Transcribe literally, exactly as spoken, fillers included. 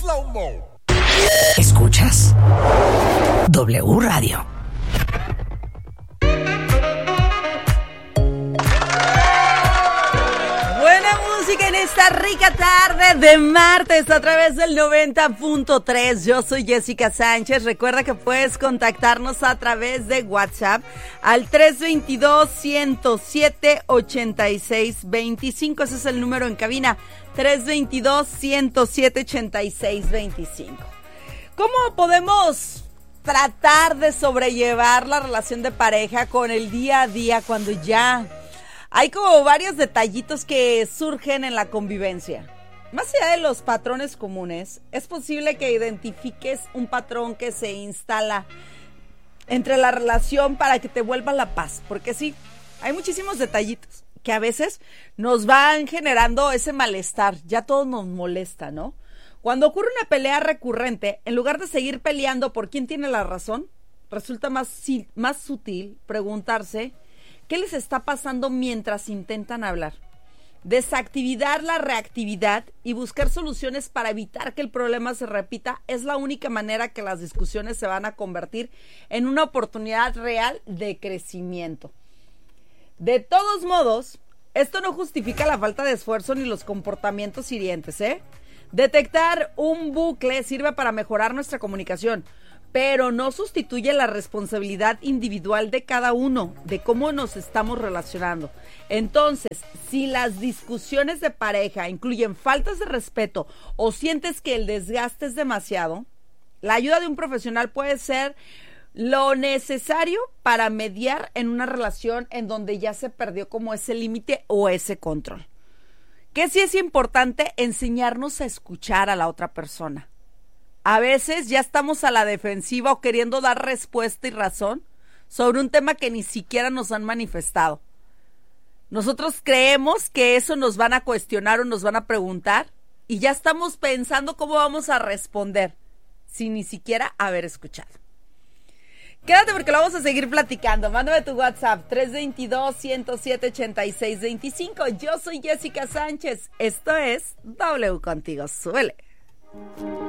Escuchas W Radio. Buena música en esta rica tarde de martes a través del noventa punto tres. Yo soy Jessica Sánchez. Recuerda que puedes contactarnos a través de WhatsApp al tres dos dos, uno cero siete, ocho seis dos cinco. Ese es el número en cabina, tres dos dos, uno cero siete, ocho seis dos cinco. ¿Cómo podemos tratar de sobrellevar la relación de pareja con el día a día cuando ya hay como varios detallitos que surgen en la convivencia? Más allá de los patrones comunes, es posible que identifiques un patrón que se instala entre la relación para que te vuelva la paz, porque sí, hay muchísimos detallitos que a veces nos van generando ese malestar, ya todo nos molesta, ¿no? Cuando ocurre una pelea recurrente, en lugar de seguir peleando por quién tiene la razón, resulta más, más sutil preguntarse qué les está pasando mientras intentan hablar. Desactivar la reactividad y buscar soluciones para evitar que el problema se repita es la única manera que las discusiones se van a convertir en una oportunidad real de crecimiento. De todos modos, esto no justifica la falta de esfuerzo ni los comportamientos hirientes, ¿eh? Detectar un bucle sirve para mejorar nuestra comunicación, pero no sustituye la responsabilidad individual de cada uno, de cómo nos estamos relacionando. Entonces, si las discusiones de pareja incluyen faltas de respeto o sientes que el desgaste es demasiado, la ayuda de un profesional puede ser lo necesario para mediar en una relación en donde ya se perdió como ese límite o ese control. Que sí es importante enseñarnos a escuchar a la otra persona. A veces ya estamos a la defensiva o queriendo dar respuesta y razón sobre un tema que ni siquiera nos han manifestado. Nosotros creemos que eso nos van a cuestionar o nos van a preguntar y ya estamos pensando cómo vamos a responder sin ni siquiera haber escuchado. Quédate porque lo vamos a seguir platicando. Mándame tu WhatsApp tres dos dos, uno cero siete, ocho seis dos cinco. Yo soy Jessica Sánchez. Esto es W Contigo. Súbele.